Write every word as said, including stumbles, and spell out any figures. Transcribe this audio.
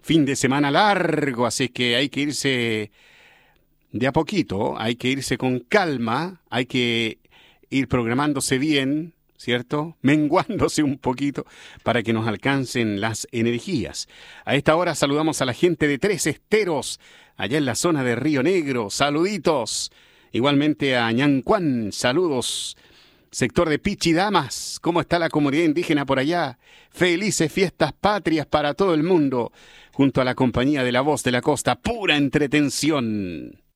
fin de semana largo, así que hay que irse de a poquito, hay que irse con calma, hay que ir programándose bien, ¿cierto? Menguándose un poquito para que nos alcancen las energías. A esta hora saludamos a la gente de Tres Esteros, allá en la zona de Río Negro. Saluditos. Igualmente a Ñancuán, saludos. Sector de Pichidamas, ¿cómo está la comunidad indígena por allá? Felices fiestas patrias para todo el mundo, junto a la compañía de La Voz de la Costa, pura entretención.